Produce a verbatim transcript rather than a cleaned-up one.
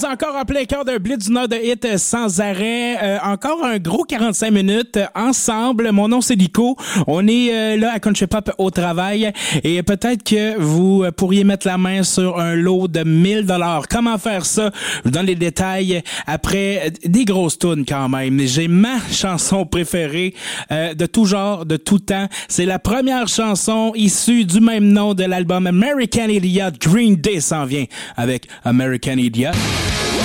sommes encore en plein cœur d'un blitz du Nord de hit euh, sans arrêt. Euh, encore un gros quarante-cinq minutes euh, ensemble. Mon nom, c'est Nico. On est euh, là à Country Pop au travail et peut-être que vous euh, pourriez mettre la main sur un lot de mille dollars. Comment faire ça? Je vous donne les détails après euh, des grosses tunes quand même. J'ai ma chanson préférée euh, de tout genre, de tout temps. C'est la première chanson issue du même nom de l'album American Idiot. Green Day s'en vient avec American Idiot.